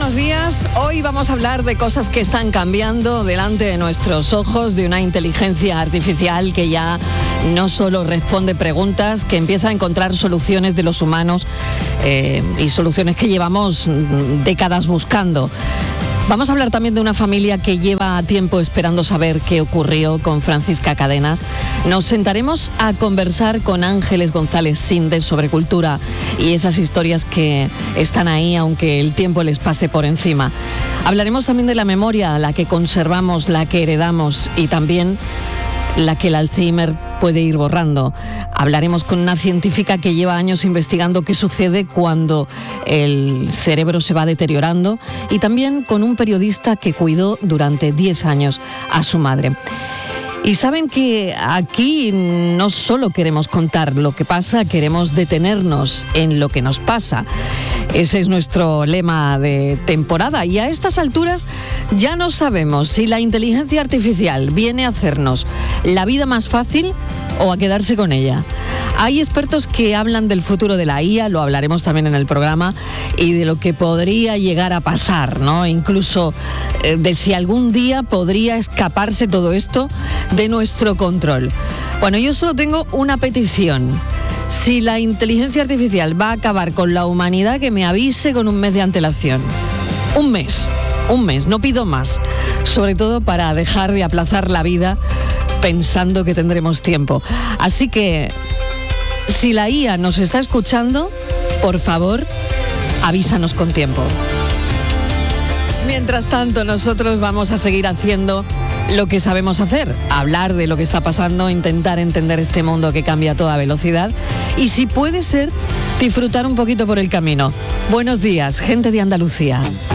buenos días. Hoy vamos a hablar de cosas que están cambiando delante de nuestros ojos, de una inteligencia artificial que ya no solo responde preguntas, que empieza a encontrar soluciones de los humanos y soluciones que llevamos décadas buscando. Vamos a hablar también de una familia que lleva tiempo esperando saber qué ocurrió con Francisca Cadenas. Nos sentaremos a conversar con Ángeles González Sindes sobre cultura y esas historias que están ahí aunque el tiempo les pase por encima. Hablaremos también de la memoria, la que conservamos, la que heredamos y también la que el Alzheimer puede ir borrando. Hablaremos con una científica que lleva años investigando qué sucede cuando el cerebro se va deteriorando y también con un periodista que cuidó durante 10 años a su madre. Y saben que aquí no solo queremos contar lo que pasa, queremos detenernos en lo que nos pasa. Ese es nuestro lema de temporada y a estas alturas ya no sabemos si la inteligencia artificial viene a hacernos la vida más fácil o a quedarse con ella. Hay expertos que hablan del futuro de la IA, lo hablaremos también en el programa, y de lo que podría llegar a pasar, ¿no? Incluso de si algún día podría escaparse todo esto de nuestro control. Bueno, yo solo tengo una petición. Si la inteligencia artificial va a acabar con la humanidad, que me avise con un mes de antelación. Un mes, no pido más. Sobre todo para dejar de aplazar la vida pensando que tendremos tiempo. Así que, si la IA nos está escuchando, por favor, avísanos con tiempo. Mientras tanto, nosotros vamos a seguir haciendo lo que sabemos hacer, hablar de lo que está pasando, intentar entender este mundo que cambia a toda velocidad y, si puede ser, disfrutar un poquito por el camino. Buenos días, gente de Andalucía.